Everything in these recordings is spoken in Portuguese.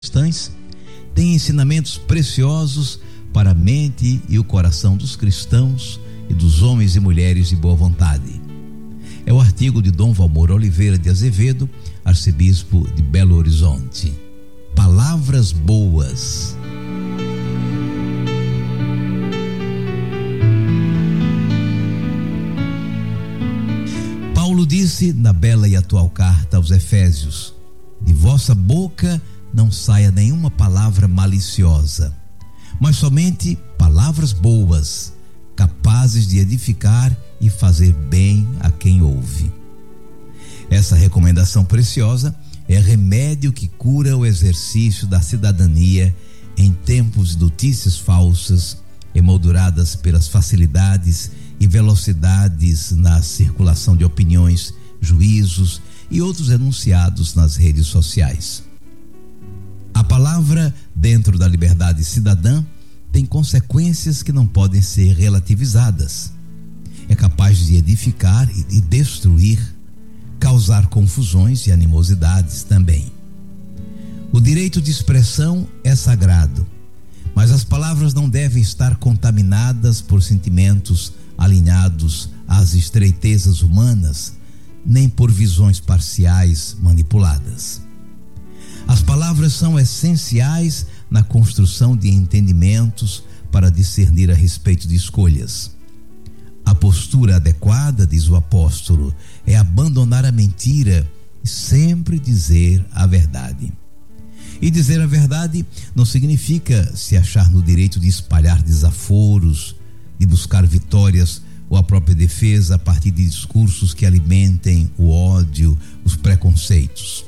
cristãs tem ensinamentos preciosos para a mente e o coração dos cristãos e dos homens e mulheres de boa vontade. É o artigo de Dom Valmor Oliveira de Azevedo, arcebispo de Belo Horizonte. Palavras boas. Paulo disse na bela e atual carta aos Efésios: de vossa boca não saia nenhuma palavra maliciosa, mas somente palavras boas, capazes de edificar e fazer bem a quem ouve. Essa recomendação preciosa é remédio que cura o exercício da cidadania em tempos de notícias falsas, emolduradas pelas facilidades e velocidades na circulação de opiniões, juízos e outros enunciados nas redes sociais. A palavra, dentro da liberdade cidadã, tem consequências que não podem ser relativizadas. É capaz de edificar e destruir, causar confusões e animosidades também. O direito de expressão é sagrado, mas as palavras não devem estar contaminadas por sentimentos alinhados às estreitezas humanas, nem por visões parciais manipuladas. As palavras são essenciais na construção de entendimentos para discernir a respeito de escolhas. A postura adequada, diz o apóstolo, é abandonar a mentira e sempre dizer a verdade. E dizer a verdade não significa se achar no direito de espalhar desaforos, de buscar vitórias ou a própria defesa a partir de discursos que alimentem o ódio, os preconceitos.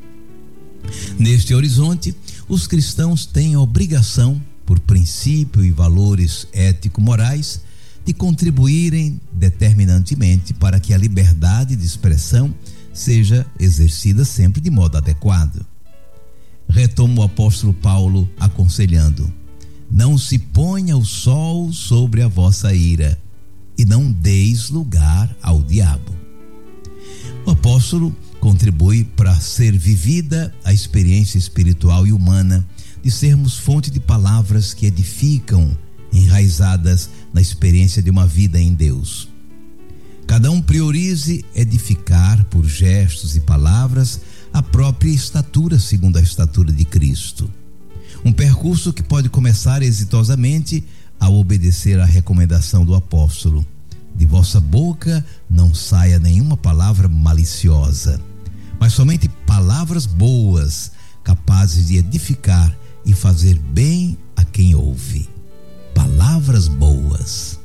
Neste horizonte, os cristãos têm a obrigação, por princípio e valores ético-morais, de contribuírem determinantemente para que a liberdade de expressão seja exercida sempre de modo adequado. Retoma o apóstolo Paulo aconselhando: não se ponha o sol sobre a vossa ira, e não deis lugar ao diabo. O apóstolo contribui para ser vivida a experiência espiritual e humana de sermos fonte de palavras que edificam, enraizadas na experiência de uma vida em Deus. Cada um priorize edificar por gestos e palavras a própria estatura segundo a estatura de Cristo. Um percurso que pode começar exitosamente ao obedecer à recomendação do apóstolo: de vossa boca não saia nenhuma palavra maliciosa, mas somente palavras boas, capazes de edificar e fazer bem a quem ouve. Palavras boas.